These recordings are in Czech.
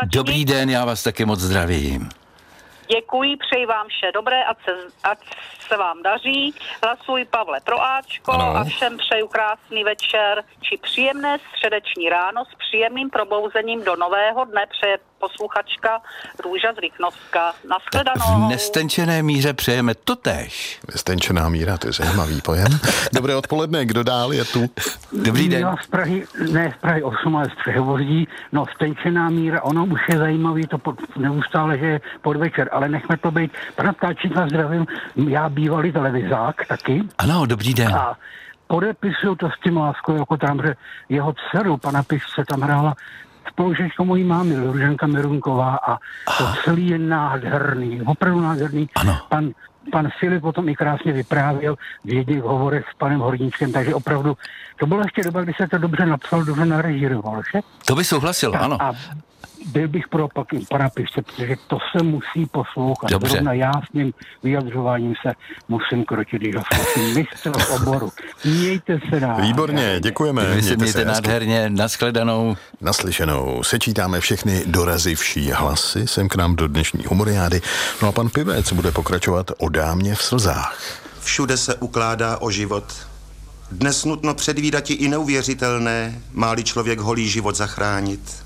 posluchačky. Dobrý den, já vás taky moc zdravím. Děkuji, přeji vám vše dobré, ať se vám daří. Hlasuj, Pavle, pro Ačko a všem přeju krásný večer či příjemné středeční ráno s příjemným probouzením do nového dne, přeje posluchačka Růža z Rychnovska. Naschledanou. V nestenčené míře přejeme totéž. Nestenčená míra, to je zajímavý pojem. Dobré odpoledne, kdo dál je tu? Dobrý den. Já z Prahy 8, ale z Přehovoří. No, stenčená míra, ono už je zajímavý to neustále, že je podvečer, ale nechme to být. Pana Ptáčíka zdravím, já bývalý televizák taky. Ano, dobrý den. A podepisuju to s tím láskou, jako tam, že jeho dceru, pana Pišce, tam hrála spolužečka mojí mámy, Luženka Mirunková, a to celý je nádherný, opravdu nádherný. Ano. Pan Filip o tom i krásně vyprávěl v jedných hovorech s panem Horníčkem, takže opravdu to byla ještě doba, kdy se to dobře napsal, dobře narežíroval, že? To by souhlasil, ano. A byl bych pro pana Pišce, protože to se musí poslouchat. Dobře. Zrovna já s tím vyjadřováním se musím krotit, když ho zkusím. Mistr v oboru. Mějte se dál. Výborně, děkujeme. Vy se mějte nádherně, nashledanou. Naslyšenou. Sečítáme všechny dorazivší hlasy sem k nám do dnešní humoriády. No a pan Pivec bude pokračovat o dámě v slzách. Všude se ukládá o život. Dnes nutno předvídati i neuvěřitelné, má-li člověk holý život zachránit.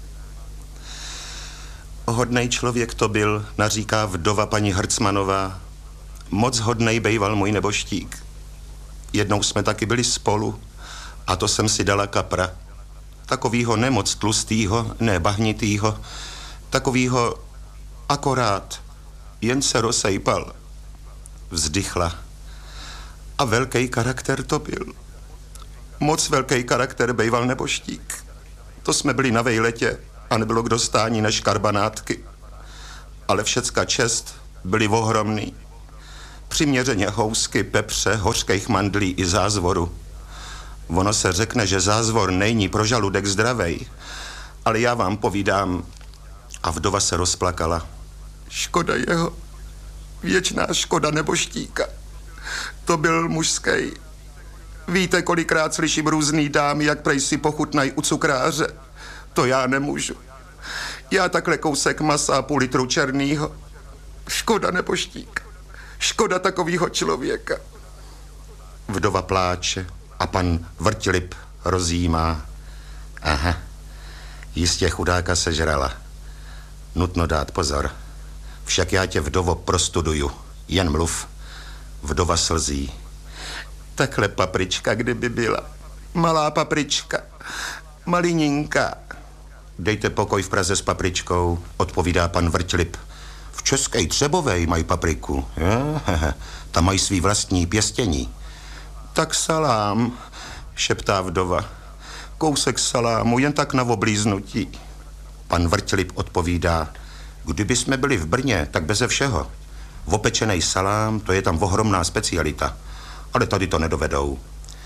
Hodnej člověk to byl, naříká vdova paní Hrcmanová. Moc hodnej bejval můj neboštík. Jednou jsme taky byli spolu a to jsem si dala kapra. Takovýho nemoc tlustýho, ne bahnitýho, takovýho akorát, jen se rozsejpal. Vzdychla. A velký charakter to byl. Moc velký charakter bejval neboštík. To jsme byli na vejletě a nebylo k dostání než karbanátky. Ale všecka čest byly ohromný. Přiměřeně housky, pepře, hořkých mandlí i zázvoru. Ono se řekne, že zázvor není pro žaludek zdravej, ale já vám povídám. A vdova se rozplakala. Škoda jeho, věčná škoda neboštíka. To byl mužský. Víte, kolikrát slyším různý dámy, jak prej si pochutnají u cukráře. To já nemůžu. Já takhle kousek masa a půl litru černýho. Škoda neboštík. Škoda takovýho člověka. Vdova pláče a pan Vrtilip rozjímá. Aha, jistě chudáka sežrala. Nutno dát pozor. Však já tě, vdovo, prostuduju. Jen mluv. Vdova slzí. Takhle paprička, kdyby byla. Malá paprička. Malininka. Dejte pokoj v Praze s papričkou, odpovídá pan Vrtilip. V České Třebovej mají papriku. Tam mají svý vlastní pěstění. Tak salám, šeptá vdova. Kousek salámu, jen tak na oblíznutí. Pan Vrtilip odpovídá. Kdyby jsme byli v Brně, tak beze všeho. Opečenej salám, to je tam ohromná specialita. Ale tady to nedovedou.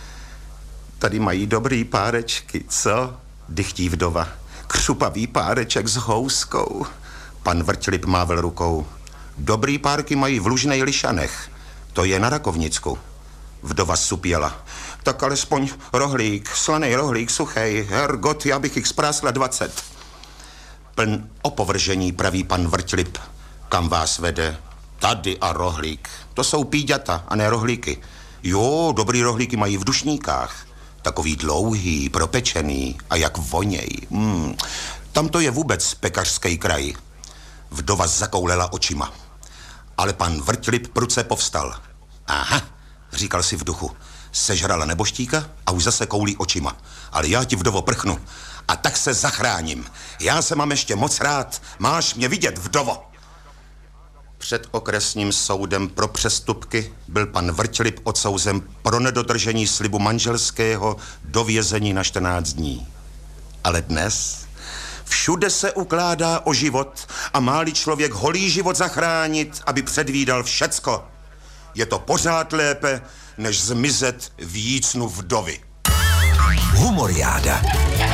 Tady mají dobrý párečky, co? Dychtí vdova. Křupavý páreček s houskou. Pan Vrtilip mával rukou. Dobrý párky mají v Lužnej Lišanech. To je na Rakovnicku. Vdova supěla. Tak alespoň rohlík, slaný rohlík, suchej. Hergot, já bych jich sprásla 20. Pln opovržení, praví pan Vrtilip. Kam vás vede? Tady a rohlík. To jsou píďata a ne rohlíky. Jo, dobrý rohlíky mají v Dušníkách. Takový dlouhý, propečený a jak voněj. Tam to je vůbec pekařský kraj. Vdova zakoulela očima. Ale pan Vrtilip pruce povstal. Aha, říkal si v duchu. Sežrala neboštíka a už zase koulí očima. Ale já ti, vdovo, prchnu. A tak se zachráním. Já se mám ještě moc rád. Máš mě vidět, vdovo. Před okresním soudem pro přestupky byl pan Vrtilip odsouzen pro nedodržení slibu manželského do vězení na 14 dní. Ale dnes všude se ukládá o život a má-li člověk holý život zachránit, aby předvídal všecko. Je to pořád lépe, než zmizet v jícnu vdovy. Humoriáda.